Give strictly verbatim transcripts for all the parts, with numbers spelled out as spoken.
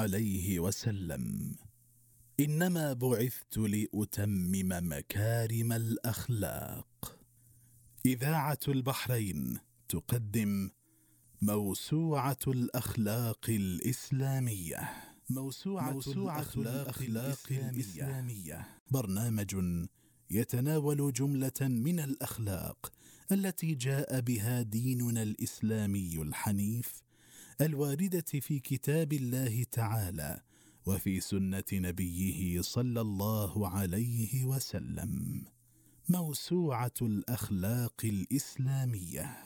عليه وسلم: إنما بعثت لأتمم مكارم الأخلاق. إذاعة البحرين تقدم موسوعة الأخلاق الإسلامية. موسوعة, موسوعة الأخلاق, الأخلاق الإسلامية. الإسلامية برنامج يتناول جملة من الأخلاق التي جاء بها ديننا الإسلامي الحنيف، الواردة في كتاب الله تعالى وفي سنة نبيه صلى الله عليه وسلم. موسوعة الأخلاق الإسلامية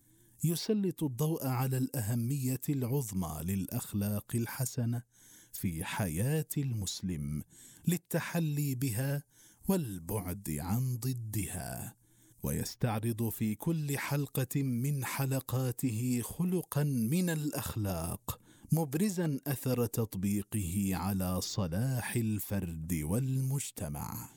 يسلط الضوء على الأهمية العظمى للأخلاق الحسنة في حياة المسلم للتحلي بها والبعد عن ضدها، ويستعرض في كل حلقة من حلقاته خلقا من الأخلاق مبرزا أثر تطبيقه على صلاح الفرد والمجتمع.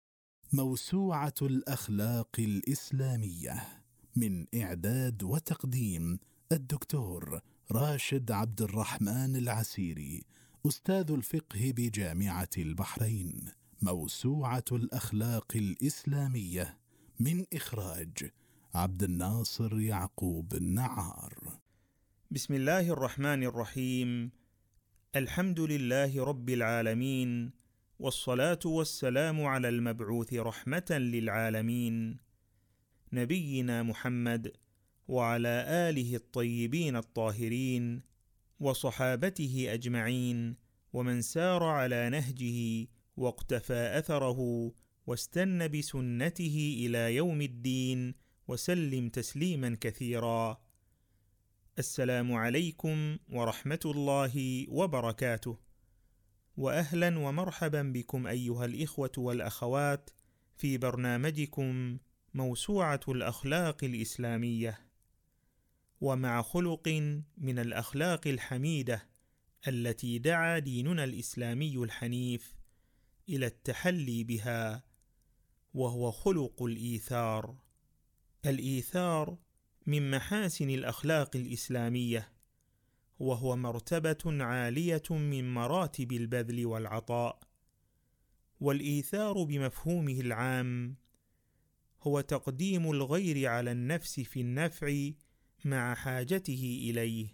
موسوعة الأخلاق الإسلامية، من إعداد وتقديم الدكتور راشد عبد الرحمن العسيري، أستاذ الفقه بجامعة البحرين. موسوعة الأخلاق الإسلامية، من إخراج عبد الناصر يعقوب النعار. بسم الله الرحمن الرحيم. الحمد لله رب العالمين، والصلاة والسلام على المبعوث رحمة للعالمين، نبينا محمد وعلى آله الطيبين الطاهرين وصحابته أجمعين، ومن سار على نهجه واقتفى أثره واستنى بسنته إلى يوم الدين، وسلم تسليما كثيرا. السلام عليكم ورحمة الله وبركاته، وأهلا ومرحبا بكم أيها الإخوة والأخوات في برنامجكم موسوعة الأخلاق الإسلامية، ومع خلق من الأخلاق الحميدة التي دعا ديننا الإسلامي الحنيف إلى التحلي بها، وهو خلق الإيثار. الإيثار من محاسن الأخلاق الإسلامية، وهو مرتبة عالية من مراتب البذل والعطاء. والإيثار بمفهومه العام هو تقديم الغير على النفس في النفع مع حاجته إليه.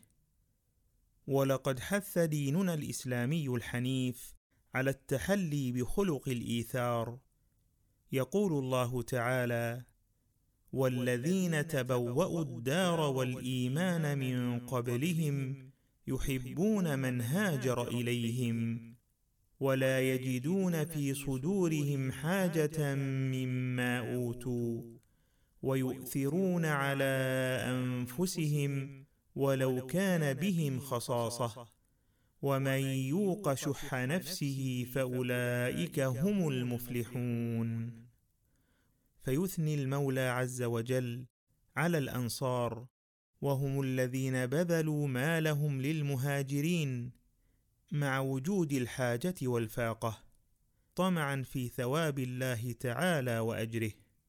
ولقد حث ديننا الإسلامي الحنيف على التحلي بخلق الإيثار. يقول الله تعالى: والذين تبوأوا الدار والإيمان من قبلهم يحبون من هاجر إليهم ولا يجدون في صدورهم حاجة مما أوتوا ويؤثرون على أنفسهم ولو كان بهم خصاصة ومن يوق شح نفسه فأولئك هم المفلحون. فيثني المولى عز وجل على الأنصار، وهم الذين بذلوا مالهم للمهاجرين مع وجود الحاجة والفاقة، طمعا في ثواب الله تعالى وأجره.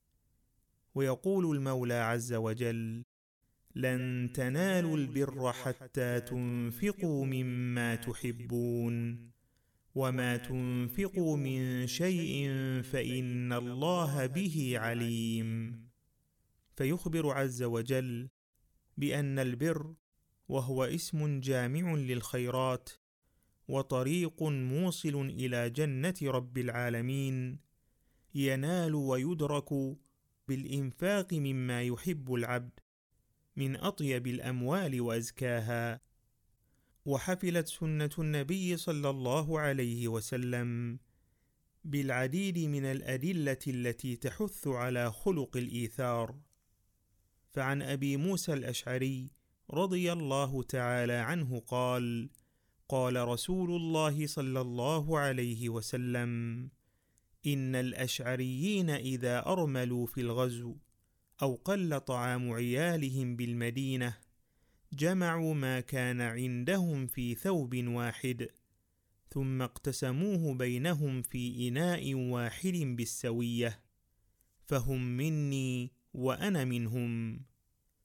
ويقول المولى عز وجل: لن تنالوا البر حتى تنفقوا مما تحبون وما تنفقوا من شيء فإن الله به عليم. فيخبر عز وجل بأن البر، وهو اسم جامع للخيرات وطريق موصل إلى جنة رب العالمين، ينال ويدرك بالإنفاق مما يحب العبد من أطيب الأموال وأزكاها. وحفلت سنة النبي صلى الله عليه وسلم بالعديد من الأدلة التي تحث على خلق الإيثار. فعن أبي موسى الأشعري رضي الله تعالى عنه قال: قال رسول الله صلى الله عليه وسلم: إن الأشعريين إذا أرملوا في الغزو أو قل طعام عيالهم بالمدينة جمعوا ما كان عندهم في ثوب واحد ثم اقتسموه بينهم في إناء واحد بالسوية، فهم مني وأنا منهم.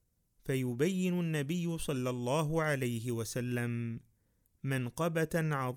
فيبين النبي صلى الله عليه وسلم منقبة